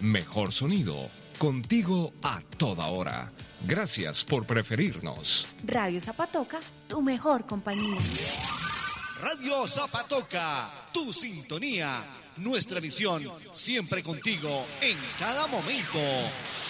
Mejor sonido, contigo a toda hora. Gracias por preferirnos. Radio Zapatoca, tu mejor compañía. Radio Zapatoca, tu sintonía. Nuestra misión, siempre contigo, en cada momento.